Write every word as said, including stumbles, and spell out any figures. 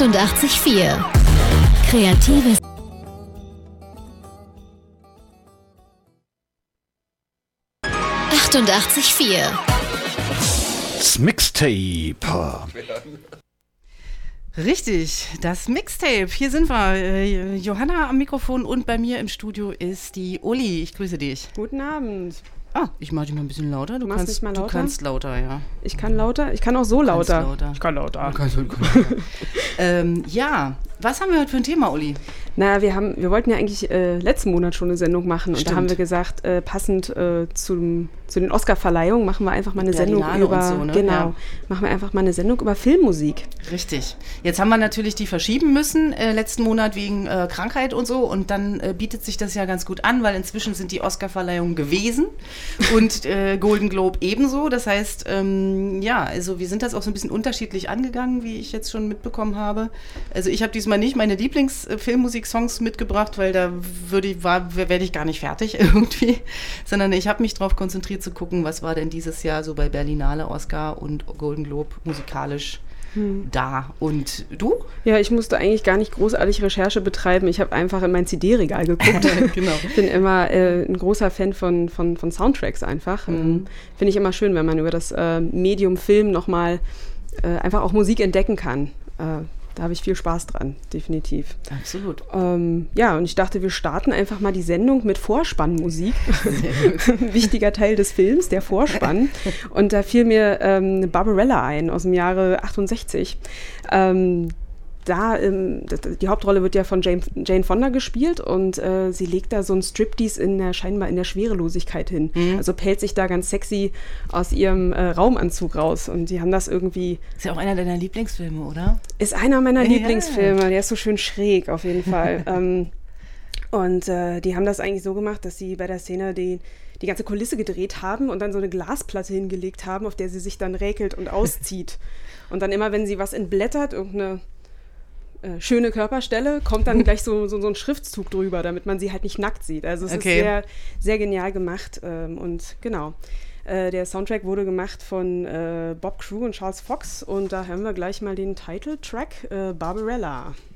achtundachtzig Komma vier. Kreatives achtundachtzig Komma vier. Das Mixtape. Richtig, das Mixtape. Hier sind wir. Äh, Johanna am Mikrofon und bei mir im Studio ist die Uli. Ich grüße dich. Guten Abend. Ah, ich mache dich mal ein bisschen lauter. Du, Du machst kannst, mich mal lauter? du kannst lauter, ja. Ich kann lauter, ich kann auch so lauter. lauter. Ich kann lauter. Du kannst, du kannst lauter. ähm, ja, was haben wir heute für ein Thema, Uli? Na, wir haben, wir wollten ja eigentlich äh, letzten Monat schon eine Sendung machen und Stimmt. da haben wir gesagt, äh, passend äh, zum, zu den Oscar-Verleihungen machen wir einfach mal eine Sendung Berlinale über, und so, ne? genau, Ja. machen wir einfach mal eine Sendung über Filmmusik. Richtig. Jetzt haben wir natürlich die verschieben müssen, äh, letzten Monat wegen äh, Krankheit und so. Und dann äh, bietet sich das ja ganz gut an, weil inzwischen sind die Oscar-Verleihungen gewesen und äh, Golden Globe ebenso. Das heißt, ähm, ja, also wir sind das auch so ein bisschen unterschiedlich angegangen, wie ich jetzt schon mitbekommen habe. Also ich habe diesmal nicht meine Lieblings-Filmmusik-Songs mitgebracht, weil da würde ich, war, werde ich gar nicht fertig irgendwie, sondern ich habe mich darauf konzentriert zu gucken, was war denn dieses Jahr so bei Berlinale, Oscar und Golden Globe musikalisch hm. da. Und du? Ja, ich musste eigentlich gar nicht großartig Recherche betreiben. Ich habe einfach in mein C D-Regal geguckt. Genau. Ich bin immer äh, ein großer Fan von, von, von Soundtracks einfach. Mhm. Ähm, Finde ich immer schön, wenn man über das äh, Medium Film nochmal äh, einfach auch Musik entdecken kann. Äh, Da habe ich viel Spaß dran, definitiv. Absolut. Ähm, ja, und ich dachte, wir starten einfach mal die Sendung mit Vorspannmusik. Wichtiger Teil des Films, der Vorspann. Und da fiel mir ähm, Barbarella ein aus dem Jahre achtundsechzig. Ähm, da, ähm, die Hauptrolle wird ja von Jane, Jane Fonda gespielt und äh, sie legt da so ein Striptease in der, scheinbar in der Schwerelosigkeit hin. Mhm. Also pellt sich da ganz sexy aus ihrem äh, Raumanzug raus und die haben das irgendwie... Ist ja auch einer deiner Lieblingsfilme, oder? Ist einer meiner Ja. Lieblingsfilme, der ist so schön schräg auf jeden Fall. ähm, und äh, die haben das eigentlich so gemacht, dass sie bei der Szene die, die ganze Kulisse gedreht haben und dann so eine Glasplatte hingelegt haben, auf der sie sich dann räkelt und auszieht. Und dann immer, wenn sie was entblättert, irgendeine Äh, schöne Körperstelle, kommt dann gleich so, so, so ein Schriftzug drüber, damit man sie halt nicht nackt sieht. Also es Okay. ist sehr, sehr genial gemacht. Ähm, und genau, äh, der Soundtrack wurde gemacht von äh, Bob Crew und Charles Fox. Und da hören wir gleich mal den Titeltrack, äh, Barbarella.